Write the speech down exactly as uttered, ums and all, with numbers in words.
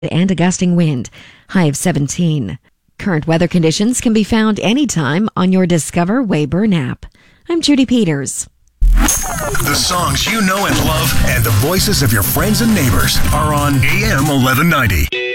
and a gusting wind, high of seventeen. Current weather conditions can be found anytime on your Discover Weyburn app. I'm Judy Peters. The songs you know and love and the voices of your friends and neighbors are on A M eleven ninety.